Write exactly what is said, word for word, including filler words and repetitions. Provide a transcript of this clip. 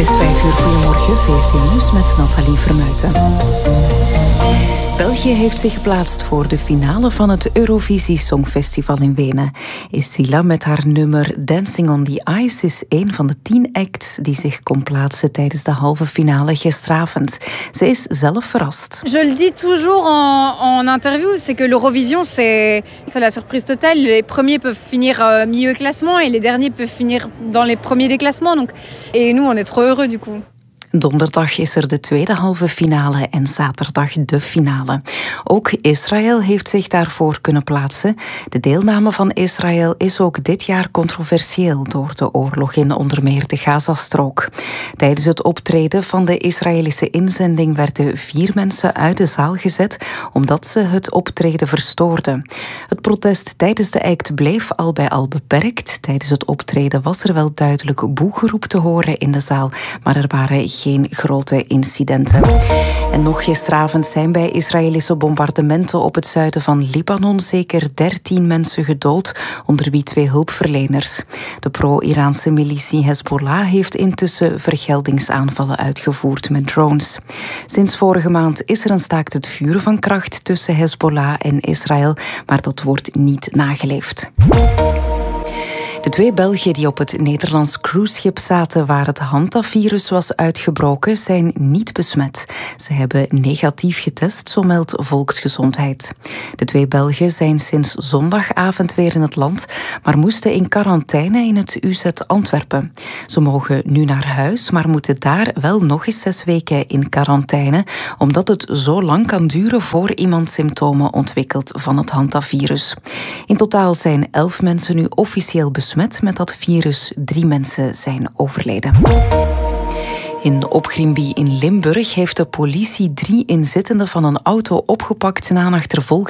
is vijf uur, goedemorgen, veertien nieuws met Nathalie Vermuijten. België heeft zich geplaatst voor de finale van het Eurovisie Songfestival in Wenen. Scylla met haar nummer Dancing on the Ice is een van de tien acts die zich kon plaatsen tijdens de halve finale gisteravond. Ze is zelf verrast. Je le dis toujours en, en interview, c'est que l'Eurovision c'est, c'est la surprise totale. Les premiers peuvent finir euh, milieu classement et les derniers peuvent finir dans les premiers des classements. Donc, et nous on est trop heureux du coup. Donderdag is er de tweede halve finale en zaterdag de finale. Ook Israël heeft zich daarvoor kunnen plaatsen. De deelname van Israël is ook dit jaar controversieel door de oorlog in onder meer de Gazastrook. Tijdens het optreden van de Israëlische inzending werden vier mensen uit de zaal gezet omdat ze het optreden verstoorden. Het protest tijdens de act bleef al bij al beperkt. Tijdens het optreden was er wel duidelijk boegeroep te horen in de zaal, maar er waren geen grote incidenten. En nog gisteravond zijn bij Israëlische bombardementen op het zuiden van Libanon zeker dertien mensen gedood, onder wie twee hulpverleners. De pro-Iraanse militie Hezbollah heeft intussen vergeldingsaanvallen uitgevoerd met drones. Sinds vorige maand is er een staakt het vuren van kracht tussen Hezbollah en Israël, maar dat wordt niet nageleefd. De twee Belgen die op het Nederlands cruiseschip zaten waar het hantavirus was uitgebroken, zijn niet besmet. Ze hebben negatief getest, zo meldt Volksgezondheid. De twee Belgen zijn sinds zondagavond weer in het land, maar moesten in quarantaine in het U Z Antwerpen. Ze mogen nu naar huis, maar moeten daar wel nog eens zes weken in quarantaine, omdat het zo lang kan duren voor iemand symptomen ontwikkelt van het hantavirus. In totaal zijn elf mensen nu officieel besmet met dat virus. Drie mensen zijn overleden. In Opgrimbie in Limburg heeft de politie drie inzittenden van een auto opgepakt na een achtervolging